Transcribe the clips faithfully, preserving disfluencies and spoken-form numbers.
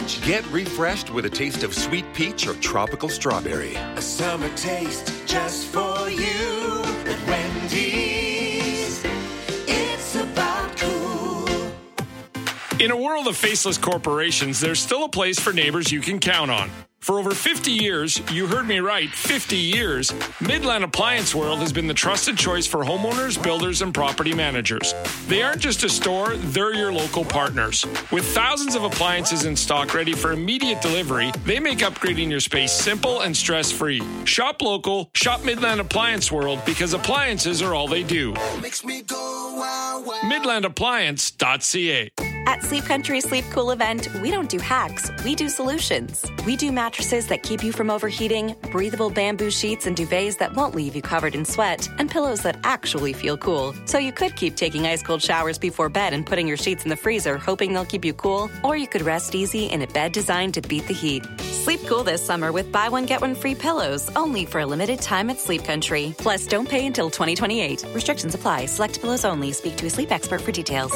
Ranch. Get refreshed with a taste of sweet peach or tropical strawberry. A summer taste just for you. At Wendy's, it's about cool. In a world of faceless corporations, there's still a place for neighbors you can count on. For over fifty years, you heard me right, fifty years, Midland Appliance World has been the trusted choice for homeowners, builders, and property managers. They aren't just a store, they're your local partners. With thousands of appliances in stock ready for immediate delivery, they make upgrading your space simple and stress-free. Shop local, shop Midland Appliance World, because appliances are all they do. Makes me go wow, wow. midland appliance dot c a. At Sleep Country Sleep Cool event, we don't do hacks, we do solutions. We do mattresses that keep you from overheating, breathable bamboo sheets and duvets that won't leave you covered in sweat, and pillows that actually feel cool. So you could keep taking ice-cold showers before bed and putting your sheets in the freezer, hoping they'll keep you cool, or you could rest easy in a bed designed to beat the heat. Sleep cool this summer with buy one, get one free pillows, only for a limited time at Sleep Country. Plus, don't pay until twenty twenty-eight. Restrictions apply. Select pillows only. Speak to a sleep expert for details.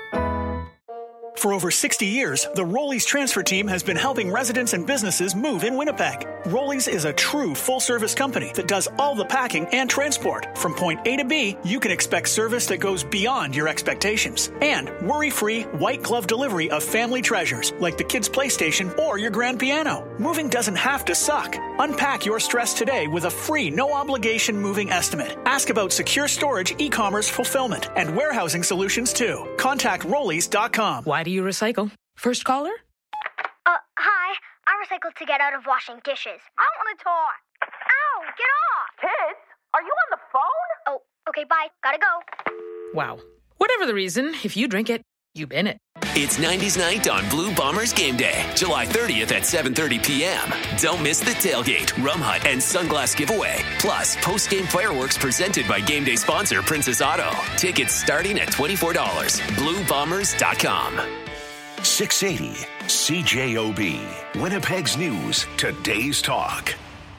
For over sixty years, the Rollies transfer team has been helping residents and businesses move in Winnipeg. Rollies is a true full-service company that does all the packing and transport. From point A to B, you can expect service that goes beyond your expectations. And worry-free, white-glove delivery of family treasures like the kids' PlayStation or your grand piano. Moving doesn't have to suck. Unpack your stress today with a free, no-obligation moving estimate. Ask about secure storage, e-commerce fulfillment, and warehousing solutions, too. Contact Rollies dot com. Why do you recycle? First caller? Uh, hi. I recycle to get out of washing dishes. I want to talk. Ow, get off. Kids, are you on the phone? Oh, okay, bye. Gotta go. Wow. Whatever the reason, if you drink it, you bin it. It's nineties night on Blue Bombers Game Day, July thirtieth at seven thirty p.m. Don't miss the tailgate, rum hut, and sunglass giveaway. Plus, post-game fireworks presented by Game Day sponsor Princess Auto. Tickets starting at twenty-four dollars. blue bombers dot com. six eighty C J O B, Winnipeg's News, today's talk.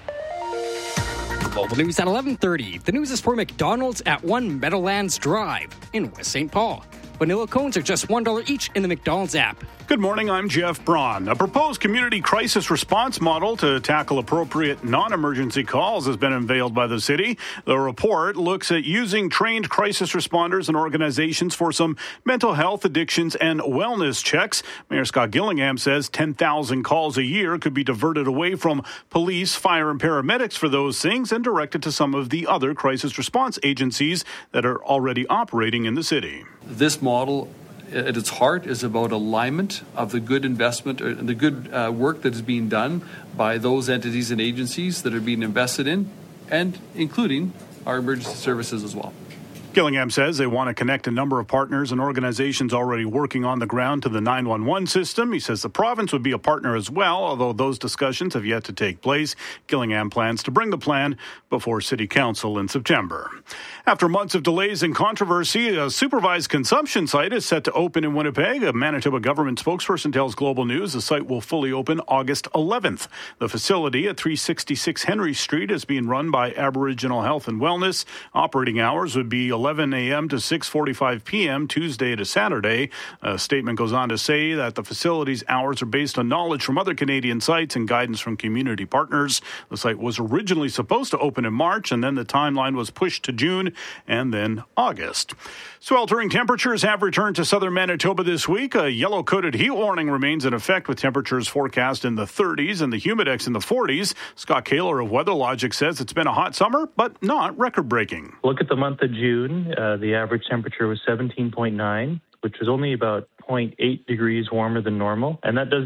Global News at eleven thirty. The news is for McDonald's at One Meadowlands Drive in West Saint Paul. Vanilla cones are just one dollar each in the McDonald's app. Good morning, I'm Jeff Braun. A proposed community crisis response model to tackle appropriate non-emergency calls has been unveiled by the city. The report looks at using trained crisis responders and organizations for some mental health, addictions, and wellness checks. Mayor Scott Gillingham says ten thousand calls a year could be diverted away from police, fire, and paramedics for those things and directed to some of the other crisis response agencies that are already operating in the city. This model, at its heart, is about alignment of the good investment and the good uh, work that is being done by those entities and agencies that are being invested in, and including our emergency services as well. Gillingham says they want to connect a number of partners and organizations already working on the ground to the nine one one system. He says the province would be a partner as well, although those discussions have yet to take place. Gillingham plans to bring the plan before City Council in September. After months of delays and controversy, a supervised consumption site is set to open in Winnipeg. A Manitoba government spokesperson tells Global News the site will fully open August eleventh. The facility at three sixty-six Henry Street is being run by Aboriginal Health and Wellness. Operating hours would be eleven a.m. to six forty-five p.m. Tuesday to Saturday. A statement goes on to say that the facility's hours are based on knowledge from other Canadian sites and guidance from community partners. The site was originally supposed to open in March, and then the timeline was pushed to June and then August. Sweltering temperatures have returned to southern Manitoba this week. A yellow-coated heat warning remains in effect with temperatures forecast in the thirties and the humidex in the forties. Scott Kaler of WeatherLogic says it's been a hot summer, but not record-breaking. Look at the month of June. Uh, the average temperature was seventeen point nine, which was only about zero point eight degrees warmer than normal. And that does